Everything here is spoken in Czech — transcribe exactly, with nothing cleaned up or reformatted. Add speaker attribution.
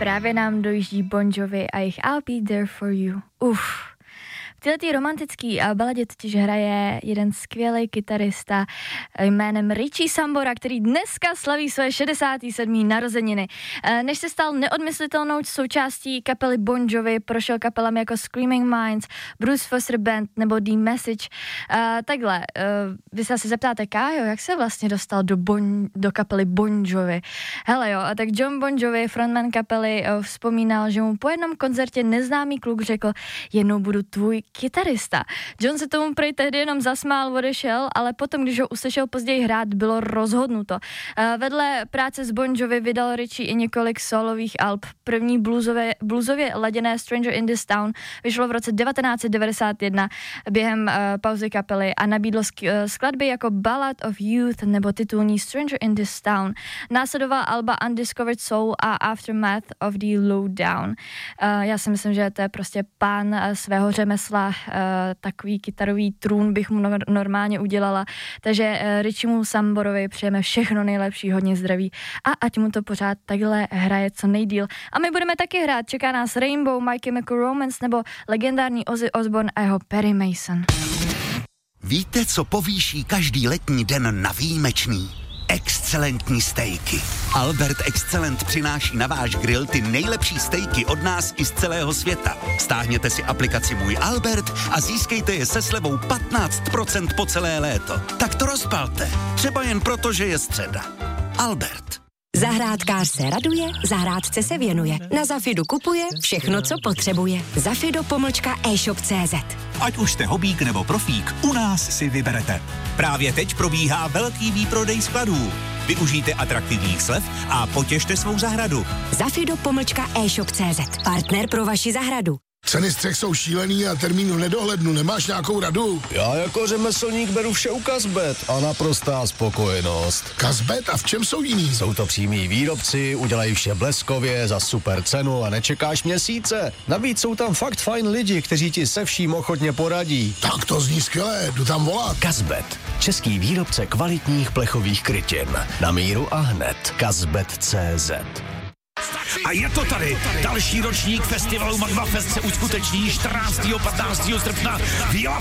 Speaker 1: Právě nám dojíždí Bon Jovi a jejich I'll Be There For You. Uf. V této romantický baladě totiž hraje jeden skvělý kytarista jménem Richie Sambora, který dneska slaví své šedesáté sedmé narozeniny. Než se stal neodmyslitelnou součástí kapely Bon Jovi, prošel kapelami jako Screaming Minds, Bruce Foster Band nebo The Message. Uh, takhle, uh, vy se asi zeptáte, Kájo, jak se vlastně dostal do, bon, do kapely Bon Jovi? Hele jo, a tak John Bon Jovi, frontman kapely, uh, vzpomínal, že mu po jednom koncertě neznámý kluk řekl, jednou budu tvůj kytarista. John se tomu prej tehdy jenom zasmál, odešel, ale potom, když ho uslyšel později hrát, bylo rozhodnuto. Uh, vedle práce s Bon Jovi vydal Richie i několik solových alb. První bluesové, bluesově laděné Stranger in this Town vyšlo v roce devatenáct set devadesát jedna během uh, pauzy kapely a nabídlo sk- uh, skladby jako Ballad of Youth nebo titulní Stranger in this Town. Následovala alba Undiscovered Soul a Aftermath of the Lowdown. Uh, já si myslím, že to je prostě pán uh, svého řemesla. Uh, takový kytarový trůn bych mu no- normálně udělala. Takže uh, Richiemu Samborovi přejeme všechno nejlepší, hodně zdraví a ať mu to pořád takhle hraje co nejdýl. A my budeme taky hrát. Čeká nás Rainbow, My Chemical Romance nebo legendární Ozzy Osbourne a jeho Perry Mason.
Speaker 2: Víte, co povýší každý letní den na výjimečný? Excelentní stejky. Albert Excellent přináší na váš grill ty nejlepší stejky od nás i z celého světa. Stáhněte si aplikaci Můj Albert a získejte je se slevou patnáct procent po celé léto. Tak to rozpalte. Třeba jen proto, že je středa. Albert.
Speaker 3: Zahrádkář se raduje, zahrádce se věnuje. Na Zafidu kupuje všechno, co potřebuje. Zafido pomlčka e-shop tečka cé zet.
Speaker 4: Ať už jste hobík nebo profík, u nás si vyberete. Právě teď probíhá velký výprodej skladů. Využijte atraktivních slev a potěšte svou zahradu.
Speaker 3: Zafido pomlčka e-shop tečka cé zet. Partner pro vaši zahradu.
Speaker 5: Ceny střech jsou šílený a termínu nedohlednu. Nemáš nějakou radu?
Speaker 6: Já jako řemeslník beru vše u Kazbet a naprostá spokojenost.
Speaker 5: Kazbet? A v čem jsou jiný?
Speaker 6: Jsou to přímí výrobci, udělají vše bleskově, za super cenu a nečekáš měsíce. Navíc jsou tam fakt fajn lidi, kteří ti se vším ochotně poradí.
Speaker 5: Tak to zní skvěle, jdu tam volat.
Speaker 6: Kazbet, český výrobce kvalitních plechových krytin. Na míru a hned. Kazbet tečka cé zet.
Speaker 7: A je to tady. Další ročník festivalu Magma Fest se uskuteční čtrnáctého a patnáctého srpna v